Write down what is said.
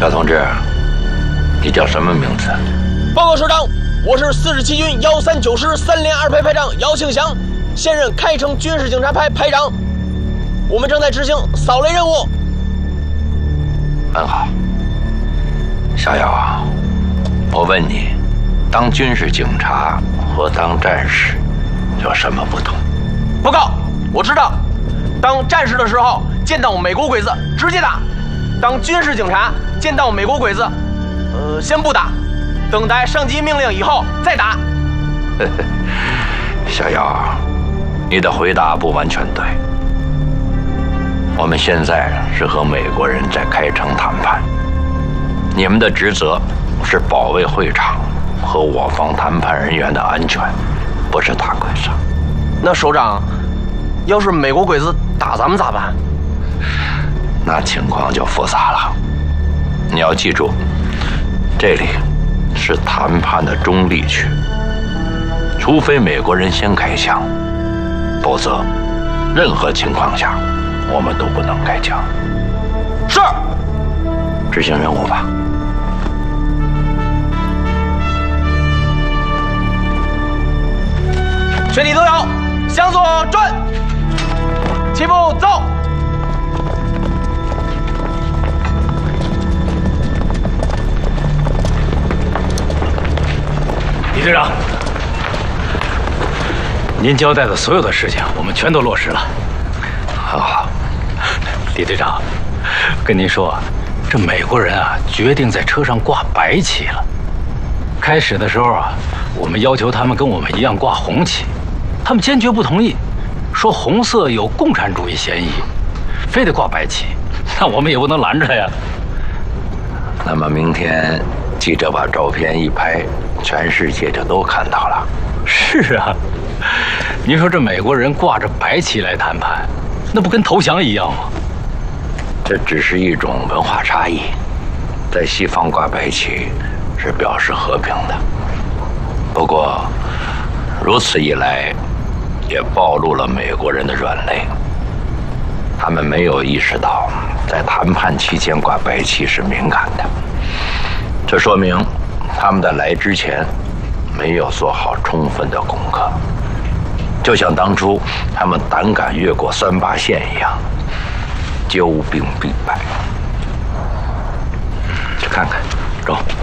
小同志，你叫什么名字？ 报告首长，我是47军139师3连2排排长姚庆祥，现任开城军事警察排排长。我们正在执行扫雷任务。 很好，小姚啊，我问你，当军事警察和当战士有什么不同？ 报告，我知道，当战士的时候见到美国鬼子直接打，当军事警察见到美国鬼子，先不打，等待上级命令以后再打。 小姚，你的回答不完全对。我们现在是和美国人在开城谈判，你们的职责是保卫会场和我方谈判人员的安全，不是打鬼子。 那首长，要是美国鬼子打咱们咋办？ 那情况就复杂了。你要记住，这里是谈判的中立区，除非美国人先开枪，否则任何情况下我们都不能开枪。 是， 执行任务吧。 全体都有，向左转，齐步走。 李队长，您交代的所有的事情，我们全都落实了。 很好。 李队长，跟您说，这美国人啊，决定在车上挂白旗了。开始的时候啊，我们要求他们跟我们一样挂红旗，他们坚决不同意，说红色有共产主义嫌疑，非得挂白旗。那我们也不能拦着呀。 那么明天记者把照片一拍，全世界就都看到了。 是啊，您说这美国人挂着白旗来谈判，那不跟投降一样吗？ 这只是一种文化差异，在西方挂白旗是表示和平的。不过，如此一来，也暴露了美国人的软肋。他们没有意识到，在谈判期间挂白旗是敏感的。这说明他们在来之前没有做好充分的功课，就像当初他们胆敢越过3八线一样，骄兵必败。去看看，走。